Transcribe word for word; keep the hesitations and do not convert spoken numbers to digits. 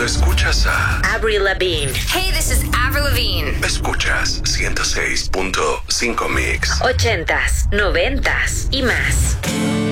Cuando escuchas a Avril Lavigne. Hey, this is Avril Lavigne. Escuchas ciento seis punto cinco Mix. Ochentas, noventas y más.